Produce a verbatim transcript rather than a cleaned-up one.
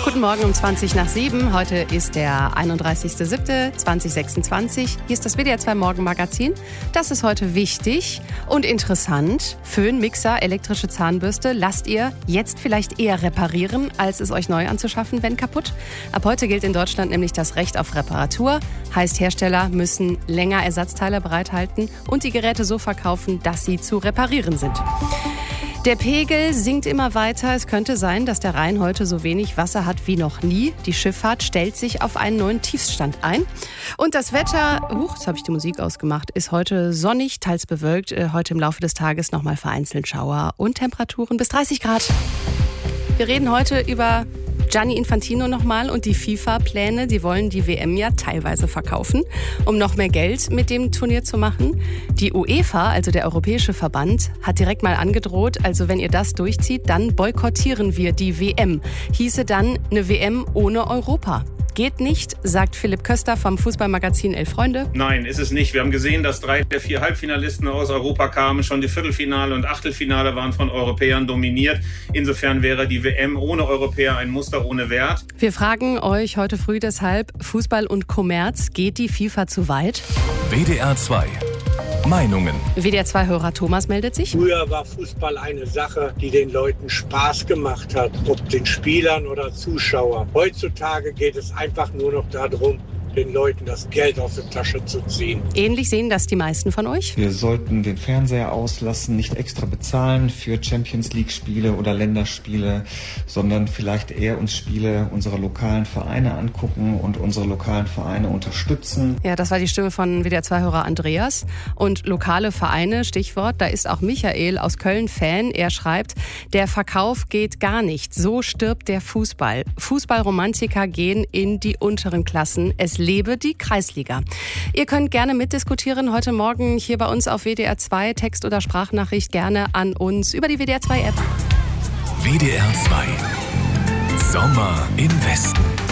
Guten Morgen um zwanzig nach sieben. Heute ist der einunddreißigster siebter zweitausendsechsundzwanzig. Hier ist das W D R zwei Morgenmagazin. Das ist heute wichtig und interessant. Föhn, Mixer, elektrische Zahnbürste lasst ihr jetzt vielleicht eher reparieren, als es euch neu anzuschaffen, wenn kaputt. Ab heute gilt in Deutschland nämlich das Recht auf Reparatur. Heißt, Hersteller müssen länger Ersatzteile bereithalten und die Geräte so verkaufen, dass sie zu reparieren sind. Der Pegel sinkt immer weiter. Es könnte sein, dass der Rhein heute so wenig Wasser hat wie noch nie. Die Schifffahrt stellt sich auf einen neuen Tiefstand ein. Und das Wetter, huch, jetzt habe ich die Musik ausgemacht, ist heute sonnig, teils bewölkt. Heute im Laufe des Tages nochmal vereinzelt Schauer und Temperaturen bis dreißig Grad. Wir reden heute über Gianni Infantino nochmal und die FIFA-Pläne. Die wollen die W M ja teilweise verkaufen, um noch mehr Geld mit dem Turnier zu machen. Die UEFA, also der Europäische Verband, hat direkt mal angedroht, also wenn ihr das durchzieht, dann boykottieren wir die W M. Hieße dann eine W M ohne Europa. Geht nicht, sagt Philipp Köster vom Fußballmagazin Elf Freunde. Nein, ist es nicht. Wir haben gesehen, dass drei der vier Halbfinalisten aus Europa kamen. Schon die Viertelfinale und Achtelfinale waren von Europäern dominiert. Insofern wäre die W M ohne Europäer ein Muster ohne Wert. Wir fragen euch heute früh deshalb, Fußball und Kommerz, geht die FIFA zu weit? W D R zwei Meinungen. W D R zwei Hörer Thomas meldet sich. Früher war Fußball eine Sache, die den Leuten Spaß gemacht hat, ob den Spielern oder Zuschauern. Heutzutage geht es einfach nur noch darum, den Leuten das Geld aus der Tasche zu ziehen. Ähnlich sehen das die meisten von euch? Wir sollten den Fernseher auslassen, nicht extra bezahlen für Champions-League-Spiele oder Länderspiele, sondern vielleicht eher uns Spiele unserer lokalen Vereine angucken und unsere lokalen Vereine unterstützen. Ja, das war die Stimme von W D R zwei Hörer Andreas. Und lokale Vereine, Stichwort, da ist auch Michael aus Köln Fan. Er schreibt, der Verkauf geht gar nicht. So stirbt der Fußball. Fußballromantiker gehen in die unteren Klassen. Es lebe die Kreisliga. Ihr könnt gerne mitdiskutieren heute Morgen hier bei uns auf W D R zwei. Text- oder Sprachnachricht gerne an uns über die W D R zwei App. W D R zwei Sommer im Westen.